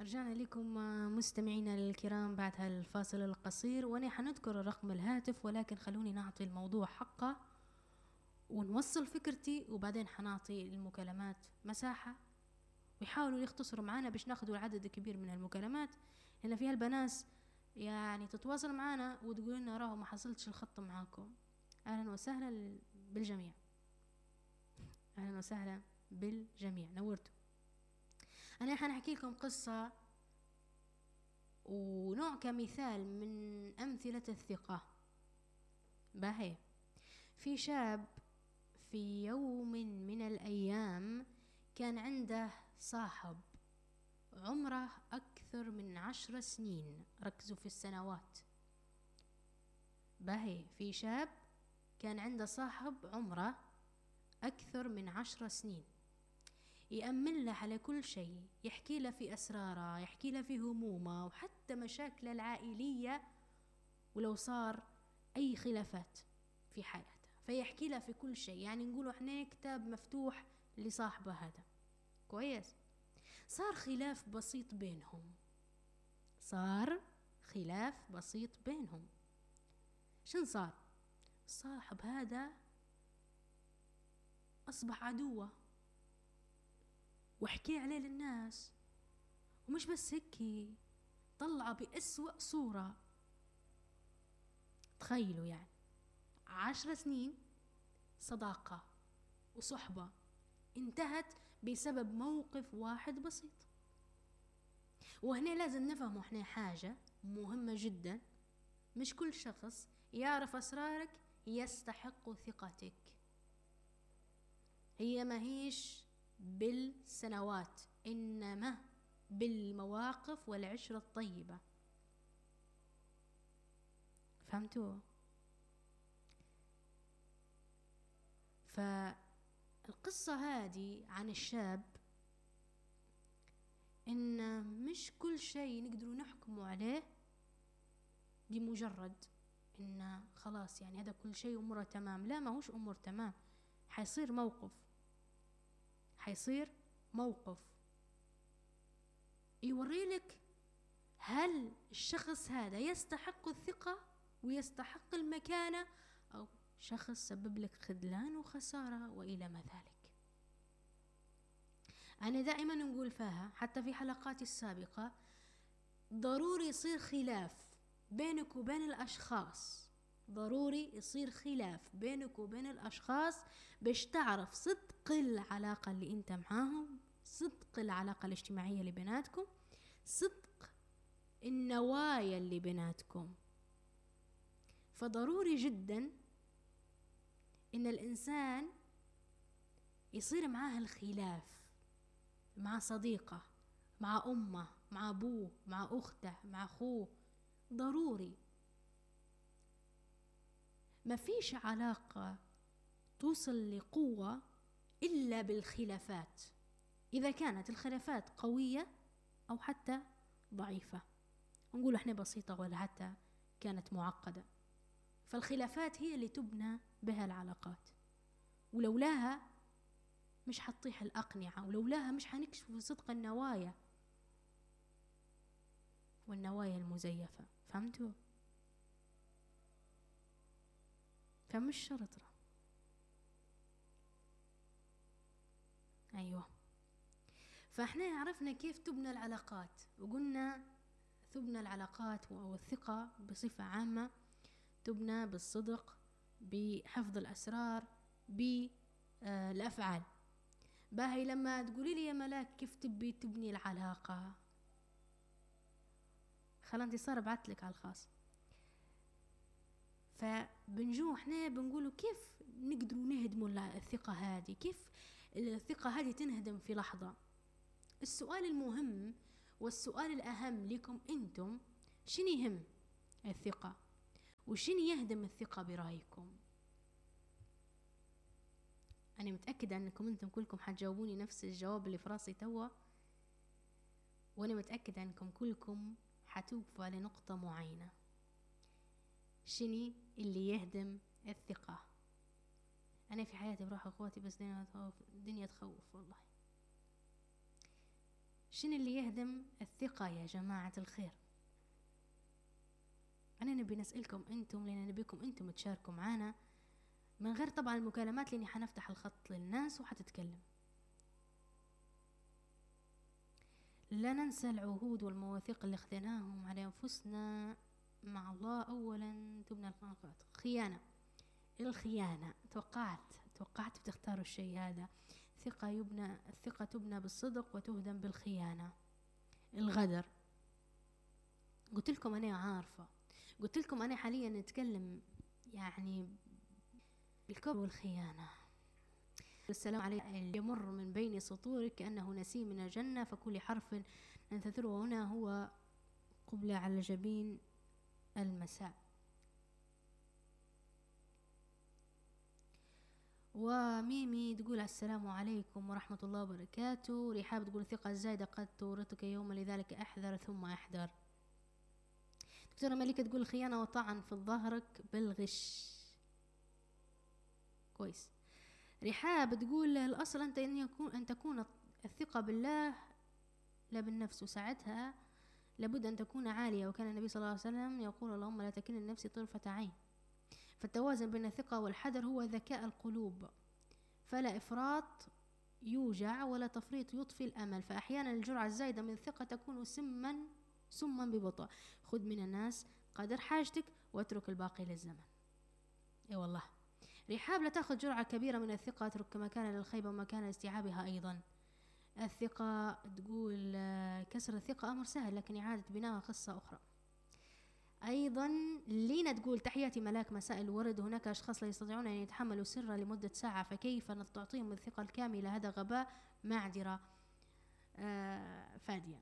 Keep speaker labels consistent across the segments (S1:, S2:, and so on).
S1: رجعنا لكم مستمعينا الكرام بعد هالفاصل القصير، وانا حنذكر رقم الهاتف، ولكن خلوني نعطي الموضوع حقه ونوصل فكرتي، وبعدين حنعطي المكالمات مساحة ويحاولوا يختصروا معنا باش ناخذوا العدد الكبير من المكالمات، لان فيها البناس يعني تتواصل معنا وتقول لنا راهو ما حصلتش الخط معاكم. اهلا وسهلا بالجميع، اهلا وسهلا بالجميع، نورتوا. انا حنحكي لكم قصة ونوع كمثال من أمثلة الثقة. باهي، في شاب في يوم من الأيام كان عنده صاحب عمره أكثر من 10 سنين. ركزوا في السنوات. باهي، في شاب كان عنده صاحب عمره أكثر من 10 سنين، يأمن له على كل شيء، يحكي له في أسراره، يحكي له في همومه وحتى مشاكله العائلية، ولو صار أي خلافات في حياته فيحكي له في كل شيء. يعني نقولوا احنا كتاب مفتوح لصاحبه هذا. كويس. صار خلاف بسيط بينهم، صار خلاف بسيط بينهم. شن صار؟ صاحب هذا أصبح عدوه وحكي عليه للناس، ومش بس هيك، طلعه بأسوأ صورة. تخيلوا يعني 10 سنين صداقة وصحبة انتهت بسبب موقف واحد بسيط. وهنا لازم نفهم احنا حاجة مهمة جدا، مش كل شخص يعرف أسرارك يستحق ثقتك. هي ما هيش بالسنوات، إنما بالمواقف والعشرة الطيبة. فهمتوا؟ فالقصة هذه عن الشاب إن مش كل شيء نقدروا نحكموا عليه بمجرد إن خلاص يعني هذا كل شيء أموره تمام. لا، ما هوش أمور تمام، حيصير موقف يوري لك هل الشخص هذا يستحق الثقة ويستحق المكانة، أو شخص سبب لك خذلان وخسارة وإلى ما ذلك. أنا دائما نقول فيها حتى في حلقاتي السابقة، ضروري يصير خلاف بينك وبين الأشخاص، ضروري يصير خلاف بينك وبين الأشخاص باش تعرف صدق العلاقة اللي انت معاهم، صدق العلاقة الاجتماعية اللي بيناتكم، صدق النوايا اللي بيناتكم. فضروري جدا إن الإنسان يصير معاه الخلاف، مع صديقه، مع أمه، مع أبوه، مع أخته، مع أخوه. ضروري. ما فيش علاقة توصل لقوة إلا بالخلافات، إذا كانت الخلافات قوية أو حتى ضعيفة، نقول احنا بسيطة ولا حتى كانت معقدة. فالخلافات هي اللي تبنى بها العلاقات، ولولاها مش حتطيح الأقنعة، ولولاها مش حنكشف صدق النوايا والنوايا المزيفة. فهمتوا؟ فمش شرط. أيوة. فاحنا عرفنا كيف تبنى العلاقات، وقلنا تبنى العلاقات أو الثقة بصفة عامة تبنى بالصدق، بحفظ الأسرار، بالأفعال. باهي، لما تقولي لي يا ملاك كيف تبي تبني العلاقة، خلا انتصار ابعتلك على الخاص. فبنجو احنا بنقولوا كيف نقدروا نهدموا الثقة هذه، كيف الثقة هذه تنهدم في لحظة. السؤال المهم والسؤال الأهم لكم انتم، شنو يهم الثقة وشنو يهدم الثقة برأيكم؟ أنا متأكدة أنكم أنتم كلكم حتجاوبوني نفس الجواب اللي في راسي توا، وأنا متأكدة أنكم كلكم حتوقفوا على نقطة معينة. شنو اللي يهدم الثقة؟ أنا في حياتي بروح أخواتي بس الدنيا تخوف والله. شنو اللي يهدم الثقة يا جماعة الخير؟ أنا نبي نسألكم أنتم، لأن نبيكم أنتم تشاركوا معنا من غير طبعا المكالمات، لأني حنفتح الخط للناس وحتتكلم. لا ننسى العهود والمواثيق اللي اخذناهم على أنفسنا مع الله. أولا تبنى العلاقات. خيانة، الخيانة توقعت بتختاروا الشيء هذا. الثقة تبنى بالصدق وتهدم بالخيانة. الغدر، قلت لكم أنا عارفة، قلت لكم أنا حاليا نتكلم يعني الكبر والخيانة. السلام عليكم يمر من بين سطورك كأنه نسيم من الجنة، فكل حرف ننتظره هنا هو قبلة على جبين المساء. وميمي تقول السلام عليكم ورحمة الله وبركاته. رحاب تقول الثقة الزايدة قد تورطك يوما، لذلك احذر ثم احذر. دكتورة ملكة تقول الخيانة وطعن في ظهرك بالغش. كويس. رحاب تقول الأصل أن تكون الثقة بالله لا بالنفس، وساعتها لابد أن تكون عالية. وكان النبي صلى الله عليه وسلم يقول اللهم لا تكن النفس طرفة عين. فالتوازن بين الثقة والحذر هو ذكاء القلوب، فلا إفراط يوجع ولا تفريط يطفي الأمل. فأحيانا الجرعة الزايدة من الثقة تكون سما ببطء. خذ من الناس قدر حاجتك واترك الباقي للزمن. اي والله. رحاب لا تأخذ جرعة كبيرة من الثقة، اترك مكان للخيبة ومكان لاستيعابها أيضا. الثقة تقول كسر الثقة أمر سهل، لكن إعادة بناءها قصة أخرى. أيضا لينا تقول تحياتي ملاك مساء الورد. هناك أشخاص لا يستطيعون أن يتحملوا سرا لمدة ساعة، فكيف تعطيهم الثقة الكاملة؟ هذا غباء. معذرة. فادية.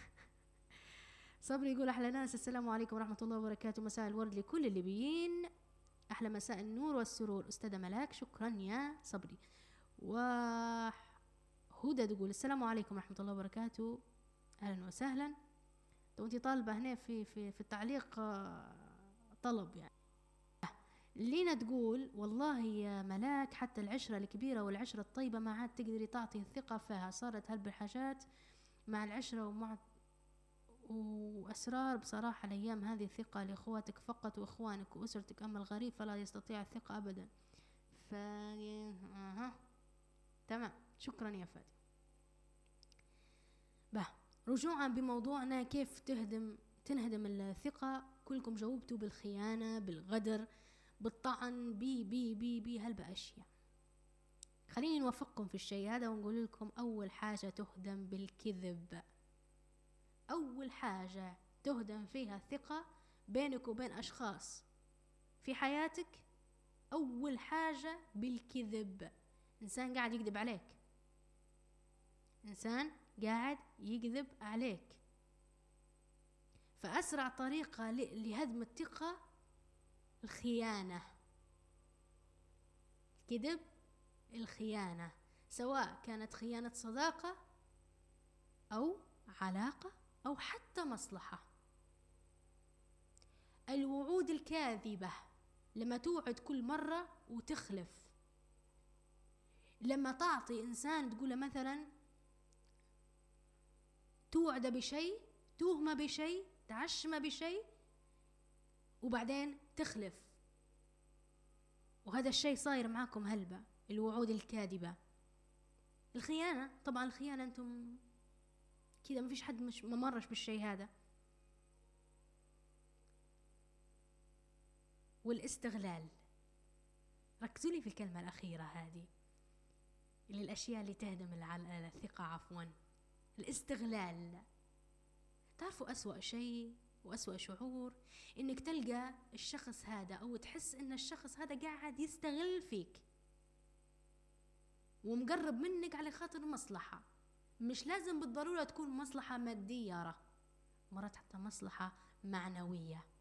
S1: صبري يقول أحلى ناس، السلام عليكم ورحمة الله وبركاته. مساء الورد لكل الليبيين، أحلى مساء النور والسرور. أستاذة ملاك شكرا يا صبري. وهدى تقول السلام عليكم ورحمة الله وبركاته. أهلا وسهلا. وانتي طالبة هنا في التعليق طلب يعني. لينا تقول والله يا ملاك حتى العشرة الكبيرة والعشرة الطيبة ما عاد تقدري تعطي الثقة فيها، صارت هالبالحاجات مع العشرة وأسرار. بصراحة الأيام هذه الثقة لإخواتك فقط وإخوانك وأسرتك، أما الغريب فلا يستطيع الثقة أبدا. تمام، شكرا يا فادي. رجوعا بموضوعنا، كيف تنهدم الثقة. كلكم جاوبتوا بالخيانة، بالغدر، بالطعن، بي هالبأشياء. خليني نوفقكم في الشيء هذا ونقول لكم أول حاجة تهدم بالكذب. أول حاجة تهدم فيها الثقة بينك وبين أشخاص في حياتك، أول حاجة بالكذب. إنسان قاعد يكذب عليك، إنسان قاعد يكذب عليك. فأسرع طريقة لهدم الثقة الخيانة. الكذب، الخيانة، سواء كانت خيانة صداقة أو علاقة أو حتى مصلحة. الوعود الكاذبة، لما توعد كل مرة وتخلف. لما تعطي إنسان تقول مثلا توعد بشيء، توهم بشيء، تعشم بشيء، وبعدين تخلف. وهذا الشيء صاير معاكم هلبة، الوعود الكاذبة. الخيانة، طبعا الخيانة انتم كذا ما فيش حد مش ممرش بالشيء هذا. والاستغلال، ركزوا لي في الكلمة الأخيرة هذه، اللي الأشياء اللي تهدم الثقة عفوا. الاستغلال. تعرفوا أسوأ شيء وأسوأ شعور إنك تلقى الشخص هذا أو تحس إن الشخص هذا قاعد يستغل فيك ومقرب منك على خاطر مصلحة. مش لازم بالضرورة تكون مصلحة مادية، مرات حتى مصلحة معنوية.